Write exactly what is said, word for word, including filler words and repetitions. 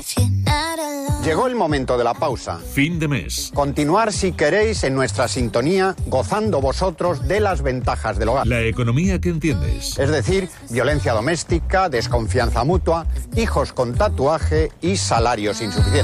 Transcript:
Llegó el momento de la pausa. Fin de mes. Continuar, si queréis, en nuestra sintonía, gozando vosotros de las ventajas del hogar. La economía que entiendes. Es decir, violencia doméstica, desconfianza mutua, hijos con tatuaje y salarios insuficientes.